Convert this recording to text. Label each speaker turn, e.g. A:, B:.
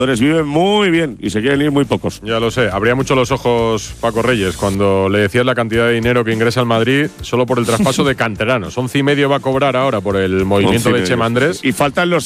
A: Viven muy bien y se quieren ir muy pocos.
B: Ya lo sé, abría mucho los ojos Paco Reyes cuando le decías la cantidad de dinero que ingresa al Madrid solo por el traspaso de canteranos. 11,5 va a cobrar ahora por el movimiento de Chema Andrés.
A: Y faltan los